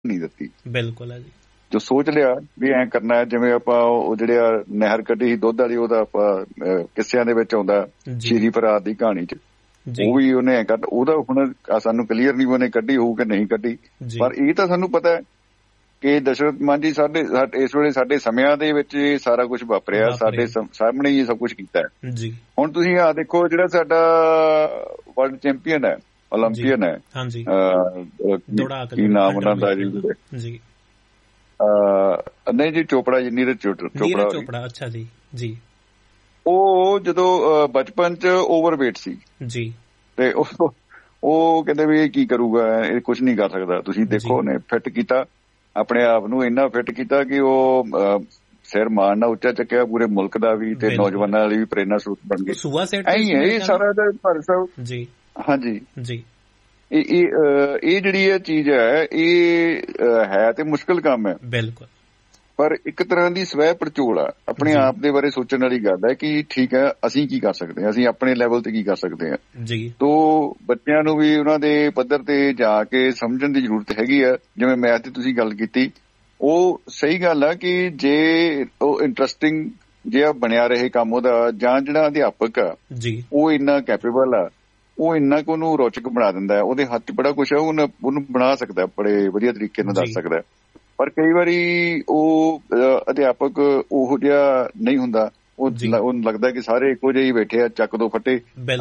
ਨਹੀਂ ਦਿੱਤੀ। ਬਿਲਕੁਲ ਹੈ ਜੀ। ਜੋ ਸੋਚ ਲਿਆ ਵੀ ਐਂ ਕਰਨਾ ਹੈ, ਜਿਵੇਂ ਆਪਾਂ ਉਹ ਜਿਹੜੇ ਨਹਿਰ ਕੱਢੀ ਸੀ ਦੁੱਧ ਵਾਲੀ, ਉਹਦਾ ਆਪਾਂ ਕਿੱਸਿਆਂ ਦੇ ਵਿੱਚ ਆਉਂਦਾ ਸ਼ੀਰੀ ਫਰਾਦ ਦੀ ਕਹਾਣੀ 'ਚ, ਉਹ ਵੀ ਉਹਨੇ ਐਂ ਕੱਢ, ਉਹਦਾ ਹੁਣ ਸਾਨੂੰ ਕਲੀਅਰ ਨਹੀਂ ਉਹਨੇ ਕੱਢੀ ਹੋਊ ਕਿ ਨਹੀਂ ਕੱਢੀ, ਪਰ ਇਹ ਤਾਂ ਸਾਨੂੰ ਪਤਾ ਹੈ ਕਿ ਦਸ਼ਰਥ ਮਾਨ ਜੀ ਸਾਡੇ ਇਸ ਵੇਲੇ ਸਾਡੇ ਸਮਿਆਂ ਦੇ ਵਿੱਚ ਇਹ ਸਾਰਾ ਕੁਝ ਵਾਪਰਿਆ, ਸਾਡੇ ਸਾਹਮਣੇ ਹੀ ਸਭ ਕੁਝ ਕੀਤਾ ਹੈ। ਹੁਣ ਤੁਸੀਂ ਆਹ ਦੇਖੋ, ਜਿਹੜਾ ਸਾਡਾ ਵਰਲਡ ਚੈਂਪੀਅਨ ਹੈ, ਓਲੰਪੀਅਨ ਹੈ, ਕੀ ਨਾਮ ਉਹਨਾਂ ਦਾ ਜੀ, ਨਹੀਂ ਜੀ ਚੋਪੜਾ ਜੀ, ਨੀਰਜ ਚੋਪੜਾ। ਅੱਛਾ ਜੀ ਜੀ। ਉਹ ਜਦੋਂ ਬਚਪਨ 'ਚ ਓਵਰਵੇਟ ਸੀ ਜੀ, ਤੇ ਉਹ ਕਹਿੰਦੇ ਵੀ ਇਹ ਕੀ ਕਰੂਗਾ, ਇਹ ਕੁਝ ਨਹੀਂ ਕਰ ਸਕਦਾ। ਤੁਸੀਂ ਦੇਖੋ ਉਹਨੇ ਫਿੱਟ ਕੀਤਾ ਆਪਣੇ ਆਪ ਨੂੰ, ਇੰਨਾ ਫਿੱਟ ਕੀਤਾ ਕਿ ਉਹ ਸਿਰ ਮਾਣ ਨਾਲ ਉੱਚਾ ਚੱਕਿਆ ਪੂਰੇ ਮੁਲਕ ਦਾ ਵੀ, ਤੇ ਨੌਜਵਾਨਾਂ ਲਈ ਵੀ ਪ੍ਰੇਰਨਾ ਸਰੋਤ ਬਣ ਗਏ। ਐਂ ਹੈ ਇਹ ਸਾਰਾ ਭਾਰਤ ਸਾਹਿਬ ਜੀ। ਹਾਂਜੀ ਜੀ, ਇਹ ਜਿਹੜੀ ਇਹ ਚੀਜ਼ ਹੈ, ਇਹ ਹੈ ਤੇ ਮੁਸ਼ਕਿਲ ਕੰਮ ਹੈ ਬਿਲਕੁਲ, ਪਰ ਇੱਕ ਤਰ੍ਹਾਂ ਦੀ ਸਵੈ ਪੜਚੋਲ ਆ, ਆਪਣੇ ਆਪ ਦੇ ਬਾਰੇ ਸੋਚਣ ਵਾਲੀ ਗੱਲ ਹੈ ਕਿ ਠੀਕ ਹੈ ਅਸੀਂ ਕੀ ਕਰ ਸਕਦੇ ਹਾਂ, ਅਸੀਂ ਆਪਣੇ ਲੈਵਲ ਤੇ ਕੀ ਕਰ ਸਕਦੇ ਹਾਂ ਜੀ। ਤੋ ਬੱਚਿਆਂ ਨੂੰ ਵੀ ਉਹਨਾਂ ਦੇ ਪੱਧਰ ਤੇ ਜਾ ਕੇ ਸਮਝਣ ਦੀ ਜ਼ਰੂਰਤ ਹੈਗੀ ਆ। ਜਿਵੇਂ ਮੈਥ ਦੀ ਤੁਸੀਂ ਗੱਲ ਕੀਤੀ, ਉਹ ਸਹੀ ਗੱਲ ਆ ਕਿ ਜੇ ਉਹ ਇੰਟਰਸਟਿੰਗ ਜਿਹਾ ਬਣਿਆ ਰਹੇ ਕੰਮ ਉਹਦਾ, ਜਾਂ ਜਿਹੜਾ ਅਧਿਆਪਕ ਆ ਜੀ ਉਹ ਇੰਨਾ ਕੈਪੇਬਲ ਆ, ਉਹ ਇੰਨਾ ਕੁ ਉਹਨੂੰ ਰੌਚਕ ਬਣਾ ਦਿੰਦਾ ਹੈ, ਉਹਦੇ ਹੱਥ 'ਚ ਬੜਾ ਕੁਛ ਹੈ, ਉਹਨੂੰ ਬਣਾ ਸਕਦਾ, ਬੜੇ ਵਧੀਆ ਤਰੀਕੇ ਨਾਲ ਦੱਸ ਸਕਦਾ। ਪਰ ਕਈ ਵਾਰੀ ਉਹ ਅਧਿਆਪਕ ਉਹੋ ਜਿਹਾ ਨਹੀਂ ਹੁੰਦਾ, ਉਹਨੂੰ ਲੱਗਦਾ ਕਿ ਸਾਰੇ ਇੱਕੋ ਜਿਹੇ ਹੀ ਬੈਠੇ ਆ, ਚੱਕ ਦੋ ਫੱਟੇ।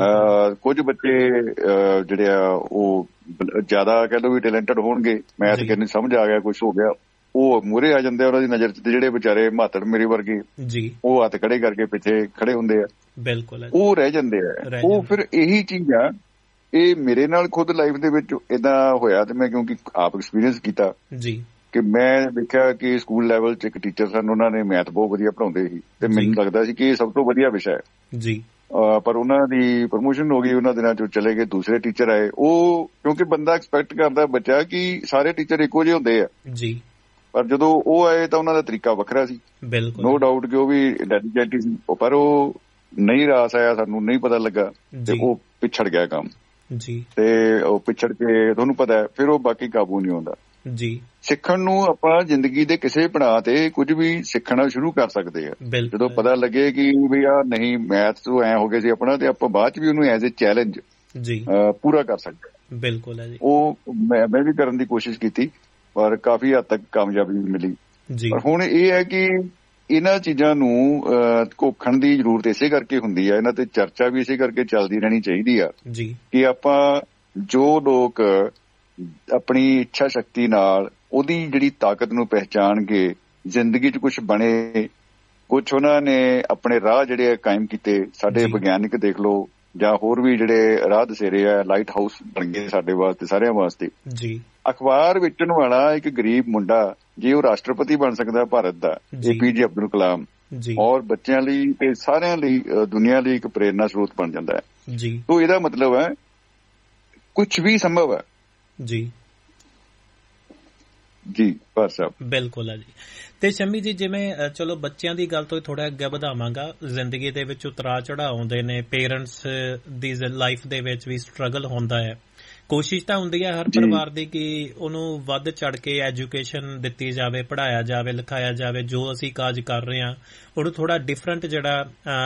ਕੁਝ ਬੱਚੇ ਜਿਹੜੇ ਆ ਉਹ ਜ਼ਿਆਦਾ ਕਹਿ ਲਓ ਵੀ ਟੈਲੈਂਟਡ ਹੋਣਗੇ, ਮੈਥ ਕਰਨੀ ਸਮਝ ਆ ਗਿਆ, ਕੁਛ ਹੋ ਗਿਆ, ਉਹ ਮੂਹਰੇ ਆ ਜਾਂਦੇ ਉਹਨਾਂ ਦੀ ਨਜ਼ਰ 'ਚ, ਤੇ ਜਿਹੜੇ ਵਿਚਾਰੇ ਮਾਤੜ ਮੇਰੇ ਵਰਗੇ ਉਹ ਹੱਥ ਖੜੇ ਕਰਕੇ ਪਿੱਛੇ ਖੜੇ ਹੁੰਦੇ ਆ, ਬਿਲਕੁਲ ਉਹ ਰਹਿ ਜਾਂਦੇ ਆ। ਉਹ ਫਿਰ ਇਹੀ ਚੀਜ਼ ਆ, ਇਹ ਮੇਰੇ ਨਾਲ ਖੁਦ ਲਾਈਫ ਦੇ ਵਿੱਚ ਏਦਾਂ ਹੋਇਆ, ਤੇ ਮੈਂ ਕਿਉਂਕਿ ਆਪ ਐਕਸਪੀਰੀਅੰਸ ਕੀਤਾ ਜੀ, ਕਿ ਮੈਂ ਦੇਖਿਆ ਕਿ ਸਕੂਲ ਲੈਵਲ 'ਚ ਇੱਕ ਟੀਚਰ ਸਨ, ਉਹਨਾਂ ਨੇ ਮੈਥ ਬਹੁਤ ਵਧੀਆ ਪੜ੍ਹਾਉਂਦੇ ਸੀ, ਤੇ ਮੈਨੂੰ ਲੱਗਦਾ ਸੀ ਕਿ ਇਹ ਸਭ ਤੋਂ ਵਧੀਆ ਵਿਸ਼ਾ ਹੈ ਜੀ। ਪਰ ਉਹਨਾਂ ਦੀ ਪ੍ਰਮੋਸ਼ਨ ਹੋ ਗਈ, ਉਹਨਾਂ ਦਿਨਾਂ 'ਚ ਚਲੇ ਗਏ, ਦੂਸਰੇ ਟੀਚਰ ਆਏ। ਉਹ ਕਿਉਂਕਿ ਬੰਦਾ ਐਕਸਪੈਕਟ ਕਰਦਾ ਬੱਚਾ ਕਿ ਸਾਰੇ ਟੀਚਰ ਇੱਕੋ ਜਿਹੇ ਹੁੰਦੇ ਆ ਜੀ, ਪਰ ਜਦੋਂ ਉਹ ਆਏ ਤਾਂ ਉਹਨਾਂ ਦਾ ਤਰੀਕਾ ਵੱਖਰਾ ਸੀ, ਨੋ ਡਾਊਟ ਕਿ ਉਹ ਵੀ ਡੈਡੀਕੇਟਿਡ ਸੀ, ਪਰ ਉਹ ਨਹੀਂ ਰਾਸ ਆਇਆ, ਸਾਨੂੰ ਨਹੀਂ ਪਤਾ ਲੱਗਾ, ਤੇ ਉਹ ਪਿਛੜ ਗਿਆ ਕੰਮ ਜੀ। ਤੇ ਉਹ ਪਿਛੜ ਕੇ ਤੁਹਾਨੂੰ ਪਤਾ ਫਿਰ ਉਹ ਬਾਕੀ ਕਾਬੂ ਨਹੀਂ ਆਉਂਦਾ ਜੀ। ਸਿੱਖਣ ਨੂੰ ਆਪਾਂ ਜ਼ਿੰਦਗੀ ਦੇ ਕਿਸੇ ਪੜਾਅ ਤੇ ਕੁਝ ਵੀ ਸਿੱਖਣਾ ਸ਼ੁਰੂ ਕਰ ਸਕਦੇ ਆ, ਜਦੋਂ ਪਤਾ ਲੱਗੇ ਕਿ ਵੀ ਆ ਨਹੀਂ ਮੈਥ ਤੋਂ ਐ ਹੋ ਗਿਆ ਸੀ ਆਪਣਾ, ਤੇ ਆਪਾਂ ਬਾਅਦ 'ਚ ਵੀ ਉਹਨੂੰ ਐਜ਼ ਏ ਚੈਲੰਜ ਜੀ ਪੂਰਾ ਕਰ ਸਕਦੇ। ਬਿਲਕੁਲ ਹੈ ਜੀ। ਉਹ ਮੈਂ ਵੀ ਕਰਨ ਦੀ ਕੋਸ਼ਿਸ਼ ਕੀਤੀ, ਪਰ ਕਾਫੀ ਹੱਦ ਤੱਕ ਕਾਮਯਾਬੀ ਮਿਲੀ ਜੀ। ਪਰ ਹੁਣ ਇਹ ਹੈ ਕਿ ਇਹਨਾਂ ਚੀਜ਼ਾਂ ਨੂੰ ਘੋਖਣ ਦੀ ਜ਼ਰੂਰਤ ਇਸੇ ਕਰਕੇ ਹੁੰਦੀ ਆ, ਇਹਨਾਂ ਤੇ ਚਰਚਾ ਵੀ ਇਸੇ ਕਰਕੇ ਚੱਲਦੀ ਰਹਿਣੀ ਚਾਹੀਦੀ ਆ ਜੀ, ਕਿ ਆਪਾਂ ਜੋ ਲੋਕ ਆਪਣੀ ਇੱਛਾ ਸ਼ਕਤੀ ਨਾਲ ਉਹਦੀ ਜਿਹੜੀ ਤਾਕਤ ਨੂੰ ਪਹਿਚਾਣ ਕੇ ਜ਼ਿੰਦਗੀ 'ਚ ਕੁਛ ਬਣੇ, ਕੁਛ ਉਹਨਾਂ ਨੇ ਆਪਣੇ ਰਾਹ ਜਿਹੜੇ ਕਾਇਮ ਕੀਤੇ, ਸਾਡੇ ਵਿਗਿਆਨਿਕ ਦੇਖ ਲਓ ਜਾਂ ਹੋਰ ਵੀ ਜਿਹੜੇ ਰਾਹ ਦਸੇਰੇ ਆ, ਲਾਈਟ ਹਾਊਸ ਬਣ ਗਏ ਸਾਡੇ ਵਾਸਤੇ, ਸਾਰਿਆਂ ਵਾਸਤੇ ਜੀ। ਅਖਬਾਰ ਵੇਚਣ ਵਾਲਾ ਇੱਕ ਗਰੀਬ ਮੁੰਡਾ ਜੇ ਉਹ ਰਾਸ਼ਟਰਪਤੀ ਬਣ ਸਕਦਾ ਭਾਰਤ ਦਾ, APJ ਅਬਦੁਲ ਕਲਾਮ, ਔਰ ਬੱਚਿਆਂ ਲਈ ਤੇ ਸਾਰਿਆਂ ਲਈ ਦੁਨੀਆ ਲਈ ਇੱਕ ਪ੍ਰੇਰਨਾ ਸਰੋਤ ਬਣ ਜਾਂਦਾ ਹੈ ਜੀ। ਤੋ ਇਹਦਾ ਮਤਲਬ ਹੈ ਕੁਛ ਵੀ ਸੰਭਵ ਹੈ ਜੀ ਜੀ। ਪਰ ਸਾਹਿਬ ਬਿਲਕੁਲ ਹੈ ਜੀ। ਤੇ ਸ਼ਮੀ ਜੀ, ਜਿਵੇਂ ਚਲੋ ਬੱਚਿਆਂ ਦੀ ਗੱਲ ਤੋਂ ਥੋੜਾ ਅੱਗੇ ਵਧਾਵਾਂਗਾ, ਜ਼ਿੰਦਗੀ ਦੇ ਵਿੱਚ ਉਤਰਾਅ ਚੜਾਅ ਆਉਂਦੇ ਨੇ, ਪੇਰੈਂਟਸ ਦੀ ਲਾਈਫ ਦੇ ਵਿੱਚ ਵੀ ਸਟਰਗਲ ਹੁੰਦਾ ਹੈ, ਕੋਸ਼ਿਸ਼ ਤਾਂ ਹੁੰਦੀ ਹੈ ਹਰ ਪਰਿਵਾਰ ਦੀ ਕਿ ਉਹਨੂੰ ਵੱਧ ਚੜ ਕੇ ਐਜੂਕੇਸ਼ਨ ਦਿੱਤੀ ਜਾਵੇ, ਪੜ੍ਹਾਇਆ ਜਾਵੇ, ਲਿਖਾਇਆ ਜਾਵੇ, ਜੋ ਅਸੀਂ ਕਾਜ ਕਰ ਰਹੇ ਹਾਂ ਉਹਨੂੰ ਥੋੜਾ ਡਿਫਰੈਂਟ ਜਿਹੜਾ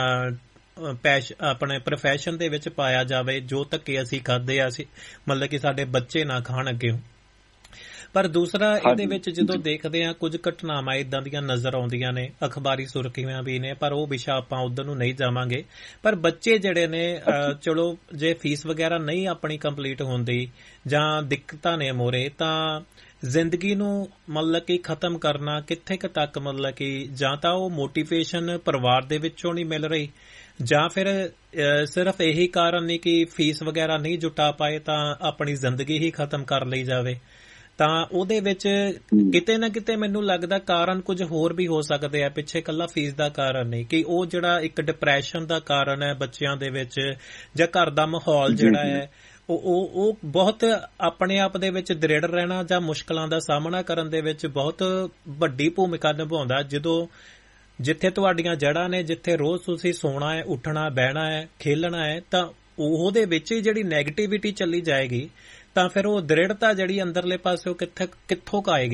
ਆਪਣੇ ਪ੍ਰੋਫੈਸ਼ਨ ਦੇ ਵਿੱਚ ਪਾਇਆ ਜਾਵੇ, ਜੋ ਧੱਕੇ ਅਸੀਂ ਖਾਦੇ ਆ ਅਸੀਂ ਮਤਲਬ ਕਿ ਸਾਡੇ ਬੱਚੇ ਨਾ ਖਾਣ ਅੱਗੇ। ਪਰ ਦੂਸਰਾ ਇਹਦੇ ਵਿੱਚ ਜਦੋਂ ਦੇਖਦੇ ਹਾਂ ਕੁਝ ਘਟਨਾਵਾਂ ਇਦਾਂ ਦੀਆਂ ਨਜ਼ਰ ਆਉਂਦੀਆਂ ਨੇ, ਅਖਬਾਰੀ ਸੁਰਖੀਆਂ ਵੀ ਨੇ, ਪਰ ਉਹ ਵਿਸ਼ਾ ਆਪਾਂ ਉਧਰ ਨੂੰ ਨਹੀਂ ਜਾਵਾਂਗੇ। ਪਰ ਬੱਚੇ ਜਿਹੜੇ ਨੇ ਚਲੋ ਜੇ ਫੀਸ ਵਗੈਰਾ ਨਹੀਂ ਆਪਣੀ ਕੰਪਲੀਟ ਹੁੰਦੀ ਜਾਂ ਦਿੱਕਤਾਂ ਨੇ ਮੋਰੇ, ਤਾਂ ਜ਼ਿੰਦਗੀ ਨੂੰ ਮਤਲਬ ਕਿ ਖਤਮ ਕਰਨਾ ਕਿੱਥੇ ਕੁ ਤੱਕ, ਮਤਲਬ ਕਿ ਜਾਂ ਤਾਂ ਉਹ ਮੋਟੀਵੇਸ਼ਨ ਪਰਿਵਾਰ ਦੇ ਵਿੱਚੋਂ ਨਹੀਂ ਮਿਲ ਰਹੀ, ਜਾਂ ਫਿਰ ਸਿਰਫ ਇਹੀ ਕਾਰਨ ਨਹੀਂ ਕਿ ਫੀਸ ਵਗੈਰਾ ਨਹੀਂ ਜੁਟਾ ਪਾਏ ਤਾਂ ਆਪਣੀ ਜ਼ਿੰਦਗੀ ਹੀ ਖਤਮ ਕਰ ਲਈ ਜਾਵੇ। ਤਾਂ ਉਹਦੇ ਵਿੱਚ ਕਿਤੇ ਨਾ ਕਿਤੇ ਮੈਨੂੰ ਲੱਗਦਾ ਕਾਰਨ ਕੁਝ ਹੋਰ ਵੀ ਹੋ ਸਕਦੇ ਆ, ਪਿੱਛੇ ਇਕੱਲਾ ਫੀਸ ਦਾ ਕਾਰਨ ਨਹੀਂ, ਕਿ ਉਹ ਜਿਹੜਾ ਇੱਕ ਡਿਪਰੈਸ਼ਨ ਦਾ ਕਾਰਨ ਹੈ ਬੱਚਿਆਂ ਦੇ ਵਿੱਚ, ਜਾਂ ਘਰ ਦਾ ਮਾਹੌਲ ਜਿਹੜਾ ਹੈ ਉਹ ਬਹੁਤ ਆਪਣੇ ਆਪ ਦੇ ਵਿੱਚ ਦ੍ਰਿੜ ਰਹਿਣਾ ਜਾਂ ਮੁਸ਼ਕਲਾਂ ਦਾ ਸਾਹਮਣਾ ਕਰਨ ਦੇ ਵਿੱਚ ਬਹੁਤ ਵੱਡੀ ਭੂਮਿਕਾ ਨਿਭਾਉਂਦਾ। ਜਦੋਂ ਜਿੱਥੇ ਤੁਹਾਡੀਆਂ ਜੜ੍ਹਾਂ ਨੇ, ਜਿੱਥੇ ਰੋਜ਼ ਤੁਸੀਂ ਸੋਣਾ ਹੈ, ਉੱਠਣਾ, ਬਹਿਣਾ ਹੈ, ਖੇਲਣਾ ਹੈ, ਤਾਂ ਉਹਦੇ ਵਿੱਚ ਹੀ ਜਿਹੜੀ ਨੈਗੇਟਿਵਿਟੀ ਚੱਲੀ ਜਾਏਗੀ ਤਾਂ ਫਿਰ ਉਹ ਦ੍ਰਿੜਤਾ ਜਿਹੜੀ ਅੰਦਰਲੇ ਪਾਸੇ ਉਹ ਕਿੱਥੋਂ ਆਏਗੀ